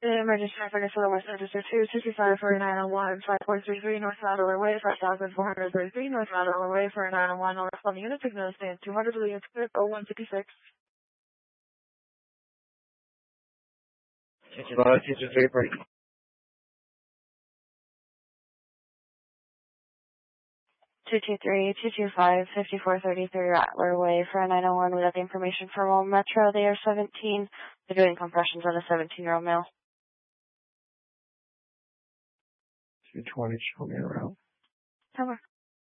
Emergency traffic is for the West Register 2654901 5433 North Lateral Way, 5433 North Lateral Way for 901 North Love Unit, signal stand 200 units, 0166. 223-225-5433 Rattler Way for 901. We got the information from Old Metro. They are 17. They're doing compressions on a 17-year-old male. 220, show me around. Over.